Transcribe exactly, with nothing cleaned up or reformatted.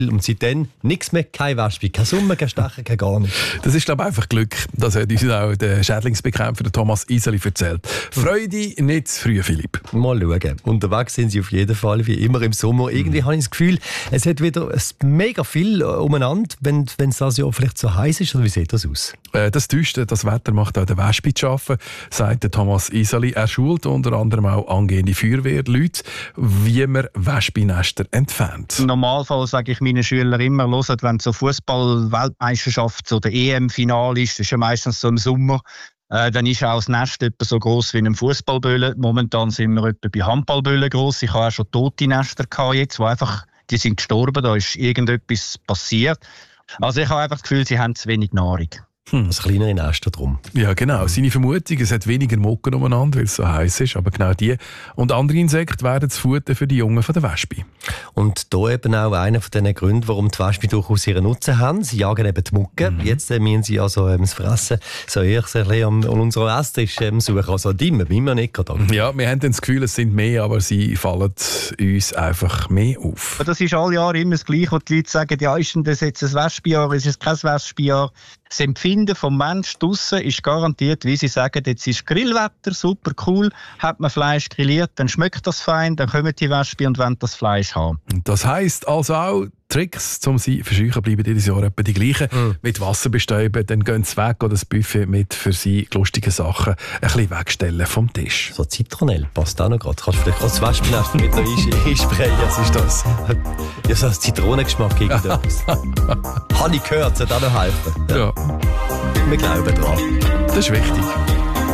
Und seitdem nichts mehr, kein Wespe, kein Summen, kein Stechen, kein gar nichts. Das ist, glaube ich, einfach Glück. Das hat uns auch der Schädlingsbekämpfer der Thomas Iseli erzählt. Freude, nicht zu früh, Philipp. Mal schauen. Unterwegs sind sie auf jeden Fall, wie immer im Sommer. Irgendwie mhm. habe ich das Gefühl, es hat wieder mega viel umeinander, wenn es das Jahr vielleicht so heiß ist. Oder wie sieht das aus? Äh, das täuscht, das Wetter macht auch den Wespe zu arbeiten, sagt der Thomas Iseli. Er schult unter anderem auch angehende Feuerwehrleute, wie man Wespennester entfernt. Im Normalfall sage ich meinen Schülern immer, hört, wenn so Fußball-Weltmeisterschaft oder E M-Final ist, das ist ja meistens so im Sommer, äh, dann ist auch das Nest etwa so gross wie ein Fußballbölle. Momentan sind wir etwa bei Handballböllen gross. Ich habe auch schon tote Nester gehabt jetzt, wo einfach, die sind gestorben, da ist irgendetwas passiert. Also ich habe einfach das Gefühl, sie haben zu wenig Nahrung. Hm. Das kleinere Nester drum. Ja, genau. Seine Vermutung, es hat weniger Mocken umeinander, weil es so heiß ist. Aber genau die und andere Insekten werden das Futter für die Jungen von der Wespe. Und da eben auch einer von den Gründen, warum die Wespe durchaus ihren Nutzen haben. Sie jagen eben die Mucke. Mhm. Jetzt äh, müssen sie also ähm, das Fressen so eher so ein bisschen an unserer Esstisch ähm, suchen. Also die müssen wir nicht gerade. Ja, wir haben dann das Gefühl, es sind mehr, aber sie fallen uns einfach mehr auf. Das ist alle Jahre immer das Gleiche, wo die Leute sagen, ja, ist denn das jetzt ein Wespenjahr, ist es kein Wespenjahr? Das Empfinden vom Menschen draussen ist garantiert, wie sie sagen, jetzt ist Grillwetter, super cool, hat man Fleisch grilliert, dann schmeckt das fein, dann kommen die Wespen und wollen das Fleisch haben. Das heisst also auch, Tricks, um sie zu verscheuchen, bleiben jedes Jahr etwa die gleichen. Mm. Mit Wasser bestäuben, dann gehen sie weg oder das Buffet mit für sie lustige Sachen ein bisschen wegstellen vom Tisch. So Zitronell passt auch noch gerade. Kannst du vielleicht auch das Wespennest mit noch einsprayen? Was ist das? Ja, so ein Zitronengeschmack irgendetwas. Habe ich gehört, sollte auch noch helfen. Ja. Wir glauben dran. Das ist wichtig.